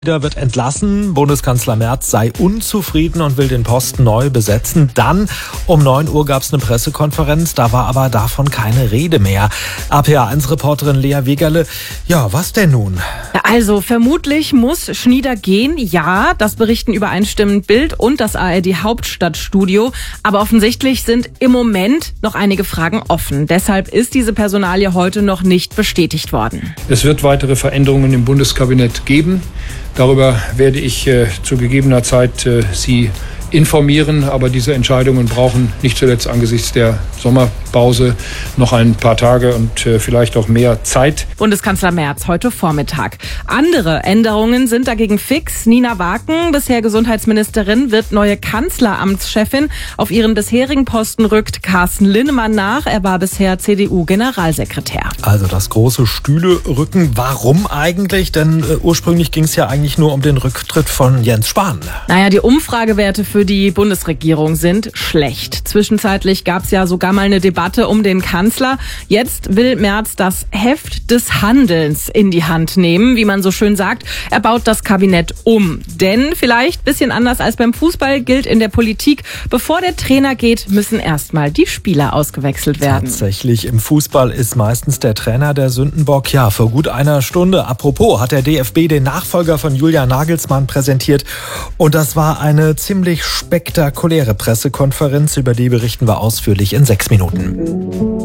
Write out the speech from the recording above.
Wird entlassen. Bundeskanzler Merz sei unzufrieden und will den Posten neu besetzen. Dann um 9 Uhr gab es eine Pressekonferenz, da war aber davon keine Rede mehr. RPA1-Reporterin Lea Wegerle, ja, was denn nun? Also vermutlich muss Schnieder gehen, ja, das berichten übereinstimmend Bild und das ARD Hauptstadtstudio. Aber offensichtlich sind im Moment noch einige Fragen offen. Deshalb ist diese Personalie heute noch nicht bestätigt worden. Es wird weitere Veränderungen im Bundeskabinett geben. Darüber werde ich zu gegebener Zeit Sie informieren, aber diese Entscheidungen brauchen nicht zuletzt angesichts der Sommerpause noch ein paar Tage und vielleicht auch mehr Zeit. Bundeskanzler Merz heute Vormittag. Andere Änderungen sind dagegen fix. Nina Waken, bisher Gesundheitsministerin, wird neue Kanzleramtschefin. Auf ihren bisherigen Posten rückt Carsten Linnemann nach. Er war bisher CDU-Generalsekretär. Also das große Stühle-Rücken. Warum eigentlich? Denn ursprünglich ging es ja eigentlich nur um den Rücktritt von Jens Spahn. Naja, die Umfragewerte für die Bundesregierung sind schlecht. Zwischenzeitlich gab es ja sogar mal eine Debatte um den Kanzler. Jetzt will Merz das Heft des Handelns in die Hand nehmen, wie man so schön sagt. Er baut das Kabinett um. Denn vielleicht bisschen anders als beim Fußball gilt in der Politik, bevor der Trainer geht, müssen erstmal die Spieler ausgewechselt werden. Tatsächlich, im Fußball ist meistens der Trainer der Sündenbock. Ja, vor gut einer Stunde, apropos, hat der DFB den Nachfolger von Julian Nagelsmann präsentiert. Und das war eine ziemlich spektakuläre Pressekonferenz, über die berichten wir ausführlich in 6 Minuten.